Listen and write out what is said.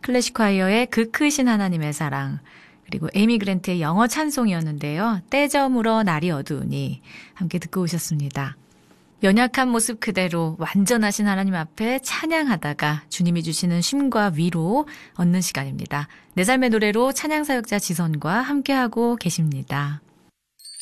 클래식콰이어의 그 크신 하나님의 사랑, 그리고 에이미 그랜트의 영어 찬송이었는데요. 때 저물어 날이 어두우니 함께 듣고 오셨습니다. 연약한 모습 그대로 완전하신 하나님 앞에 찬양하다가 주님이 주시는 쉼과 위로 얻는 시간입니다. 내 삶의 노래로 찬양사역자 지선과 함께하고 계십니다.